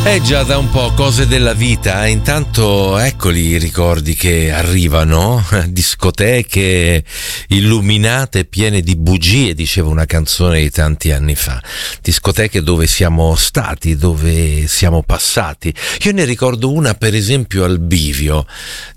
Già da un po' cose della vita, intanto eccoli i ricordi che arrivano, discoteche illuminate piene di bugie, diceva una canzone di tanti anni fa, discoteche dove siamo stati, dove siamo passati. Io ne ricordo una per esempio al bivio,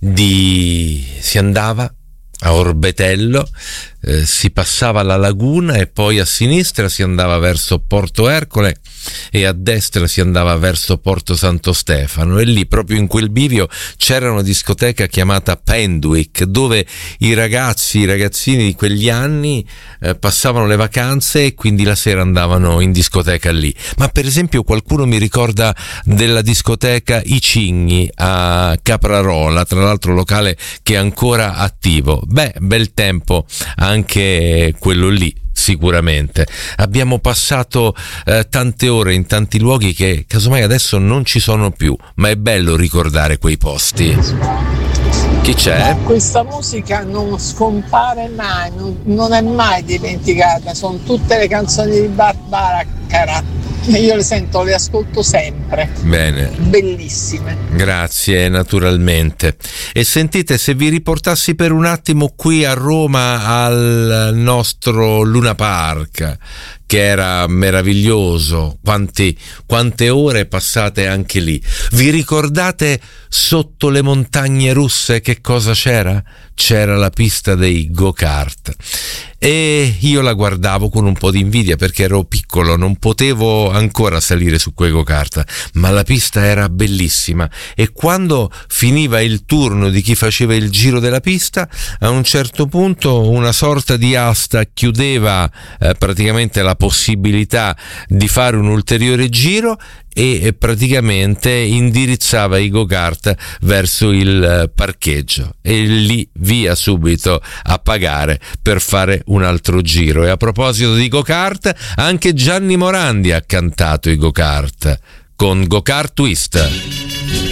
si andava a Orbetello, si passava la laguna e poi a sinistra si andava verso Porto Ercole e a destra si andava verso Porto Santo Stefano, e lì proprio in quel bivio c'era una discoteca chiamata Pendwick, dove i ragazzini di quegli anni passavano le vacanze e quindi la sera andavano in discoteca lì. Ma per esempio qualcuno mi ricorda della discoteca I Cigni a Caprarola, tra l'altro locale che è ancora attivo. Bel tempo anche quello lì, sicuramente. Abbiamo passato tante ore in tanti luoghi che casomai adesso non ci sono più, ma è bello ricordare quei posti. Chi c'è? Questa musica non scompare mai, non è mai dimenticata, sono tutte le canzoni di Barbara Carà. Io le sento, le ascolto sempre. Bene. Bellissime. Grazie, naturalmente. E sentite, se vi riportassi per un attimo qui a Roma al nostro Luna Park, che era meraviglioso, quante ore passate anche lì. Vi ricordate sotto le montagne russe che cosa c'era? C'era la pista dei go-kart. E io la guardavo con un po' di invidia perché ero piccolo, non potevo ancora salire su quei go-kart, ma la pista era bellissima, e quando finiva il turno di chi faceva il giro della pista, a un certo punto una sorta di asta chiudeva praticamente la possibilità di fare un ulteriore giro e praticamente indirizzava i go-kart verso il parcheggio, e lì via subito a pagare per fare un altro giro. E a proposito di go-kart, anche Gianni Morandi ha cantato i go-kart con Go-Kart Twist.